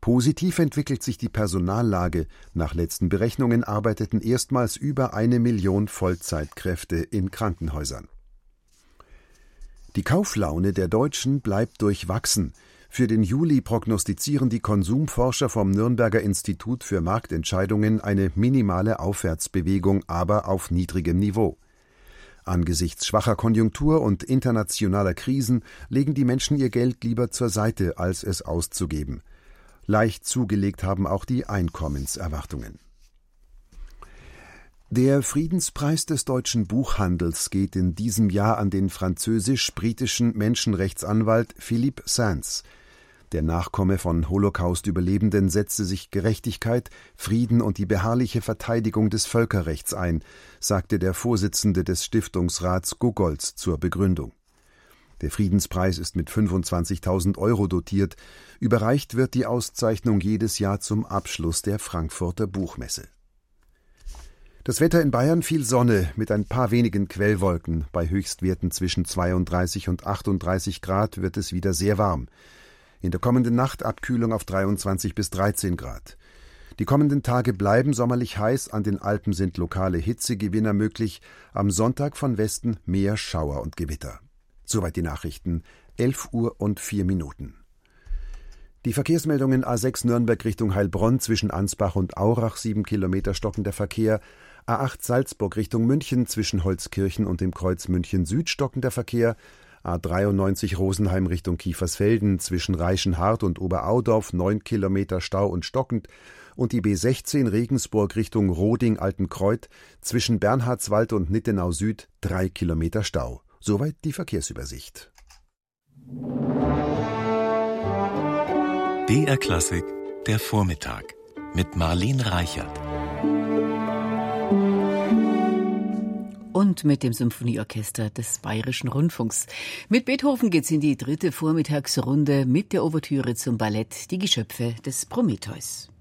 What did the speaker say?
Positiv entwickelt sich die Personallage. Nach letzten Berechnungen arbeiteten erstmals über 1 Million Vollzeitkräfte in Krankenhäusern. Die Kauflaune der Deutschen bleibt durchwachsen. Für den Juli prognostizieren die Konsumforscher vom Nürnberger Institut für Marktentscheidungen eine minimale Aufwärtsbewegung, aber auf niedrigem Niveau. Angesichts schwacher Konjunktur und internationaler Krisen legen die Menschen ihr Geld lieber zur Seite, als es auszugeben. Leicht zugelegt haben auch die Einkommenserwartungen. Der Friedenspreis des deutschen Buchhandels geht in diesem Jahr an den französisch-britischen Menschenrechtsanwalt Philippe Sands. Der Nachkomme von Holocaust-Überlebenden setzte sich Gerechtigkeit, Frieden und die beharrliche Verteidigung des Völkerrechts ein, sagte der Vorsitzende des Stiftungsrats Gogolz zur Begründung. Der Friedenspreis ist mit 25.000 € dotiert. Überreicht wird die Auszeichnung jedes Jahr zum Abschluss der Frankfurter Buchmesse. Das Wetter in Bayern: viel Sonne mit ein paar wenigen Quellwolken. Bei Höchstwerten zwischen 32 und 38 Grad wird es wieder sehr warm. In der kommenden Nacht Abkühlung auf 23 bis 13 Grad. Die kommenden Tage bleiben sommerlich heiß, an den Alpen sind lokale Hitzegewinner möglich, am Sonntag von Westen mehr Schauer und Gewitter. Soweit die Nachrichten, 11:04 Uhr. Die Verkehrsmeldungen: A6 Nürnberg Richtung Heilbronn zwischen Ansbach und Aurach 7 Kilometer stockender Verkehr, A8 Salzburg Richtung München zwischen Holzkirchen und dem Kreuz München Süd stockender Verkehr, A93 Rosenheim Richtung Kiefersfelden zwischen Reichenhart und Oberaudorf 9 Kilometer Stau und stockend und die B16 Regensburg Richtung Roding-Altenkreuz zwischen Bernhardswald und Nittenau Süd 3 Kilometer Stau. Soweit die Verkehrsübersicht. BR Klassik, der Vormittag mit Marlene Reichert. Und mit dem Symphonieorchester des Bayerischen Rundfunks. Mit Beethoven geht's in die dritte Vormittagsrunde mit der Ouvertüre zum Ballett Die Geschöpfe des Prometheus.